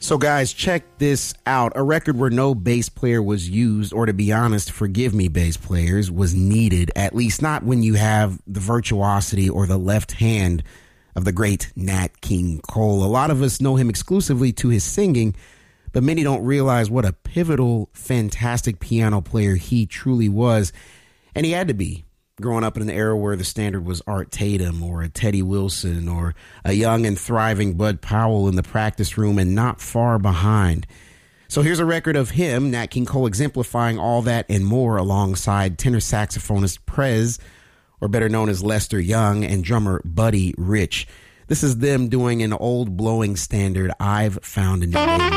So guys, check this out. A record where no bass player was used, or to be honest, forgive me bass players, was needed, at least not when you have the virtuosity or the left hand of the great Nat King Cole. A lot of us know him exclusively to his singing, but many don't realize what a pivotal, fantastic piano player he truly was. And he had to be, growing up in an era where the standard was Art Tatum or a Teddy Wilson or a young and thriving Bud Powell in the practice room and not far behind. So here's a record of him, Nat King Cole, exemplifying all that and more alongside tenor saxophonist Prez, or better known as Lester Young, and drummer Buddy Rich. This is them doing an old blowing standard, I've Found a New Baby.